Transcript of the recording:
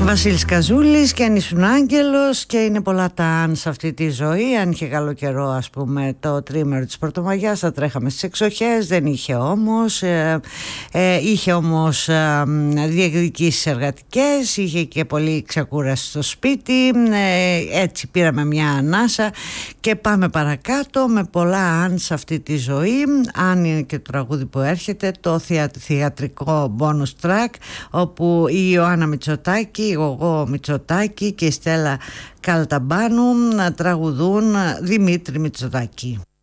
Βασίλης Καζούλης και αν ήσουν άγγελος, και είναι πολλά τα αν σε αυτή τη ζωή. Αν είχε καλό καιρό, ας πούμε, το τρίμερο της Πρωτομαγιάς, θα τρέχαμε στις εξοχές. Δεν είχε όμως. Είχε όμως διεκδικήσεις εργατικές, είχε και πολύ ξεκούραση στο σπίτι. Έτσι πήραμε μια ανάσα και πάμε παρακάτω με πολλά αν σε αυτή τη ζωή. Αν είναι και το τραγούδι που έρχεται, το θεατρικό bonus track, όπου η Ιωάννα Μητσοτάκη, η Γογό Μητσοτάκη και η Στέλλα Καλταμπάνου τραγουδούν Δημήτρη Μητσοτάκη.